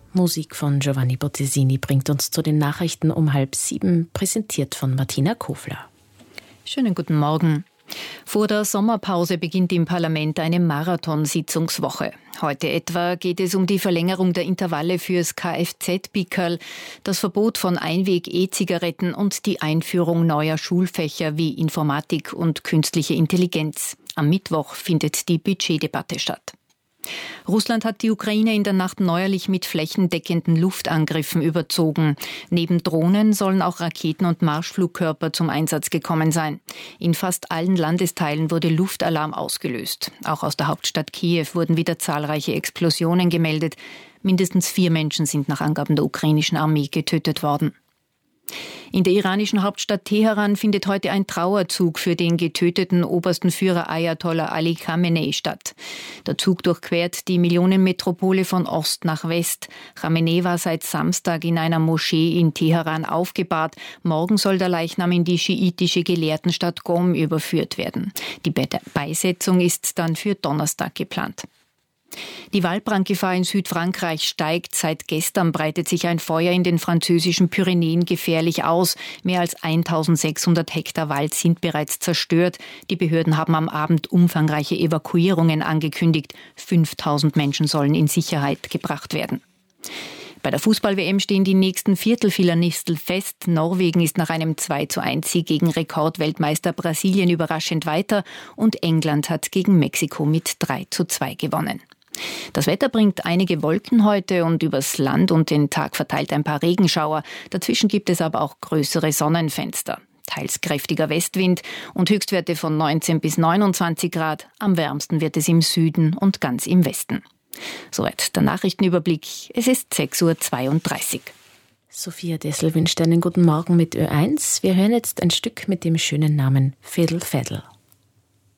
Musik von Giovanni Bottesini bringt uns zu den Nachrichten um 6:30, präsentiert von Martina Kofler. Schönen guten Morgen. Vor der Sommerpause beginnt im Parlament eine Marathonsitzungswoche. Heute etwa geht es um die Verlängerung der Intervalle fürs Kfz-Pickerl, das Verbot von Einweg-E-Zigaretten und die Einführung neuer Schulfächer wie Informatik und künstliche Intelligenz. Am Mittwoch findet die Budgetdebatte statt. Russland hat die Ukraine in der Nacht neuerlich mit flächendeckenden Luftangriffen überzogen. Neben Drohnen sollen auch Raketen und Marschflugkörper zum Einsatz gekommen sein. In fast allen Landesteilen wurde Luftalarm ausgelöst. Auch aus der Hauptstadt Kiew wurden wieder zahlreiche Explosionen gemeldet. Mindestens 4 Menschen sind nach Angaben der ukrainischen Armee getötet worden. In der iranischen Hauptstadt Teheran findet heute ein Trauerzug für den getöteten obersten Führer Ayatollah Ali Khamenei statt. Der Zug durchquert die Millionenmetropole von Ost nach West. Khamenei war seit Samstag in einer Moschee in Teheran aufgebahrt. Morgen soll der Leichnam in die schiitische Gelehrtenstadt Qom überführt werden. Die Beisetzung ist dann für Donnerstag geplant. Die Waldbrandgefahr in Südfrankreich steigt. Seit gestern breitet sich ein Feuer in den französischen Pyrenäen gefährlich aus. Mehr als 1600 Hektar Wald sind bereits zerstört. Die Behörden haben am Abend umfangreiche Evakuierungen angekündigt. 5000 Menschen sollen in Sicherheit gebracht werden. Bei der Fußball-WM stehen die nächsten Viertelfinalisten fest. Norwegen ist nach einem 2:1-Sieg gegen Rekordweltmeister Brasilien überraschend weiter und England hat gegen Mexiko mit 3:2 gewonnen. Das Wetter bringt einige Wolken heute und übers Land und den Tag verteilt ein paar Regenschauer. Dazwischen gibt es aber auch größere Sonnenfenster. Teils kräftiger Westwind und Höchstwerte von 19 bis 29 Grad. Am wärmsten wird es im Süden und ganz im Westen. Soweit der Nachrichtenüberblick. Es ist 6:32 Uhr. Sophia Dessel wünscht einen guten Morgen mit Ö1. Wir hören jetzt ein Stück mit dem schönen Namen Fiddle Faddle.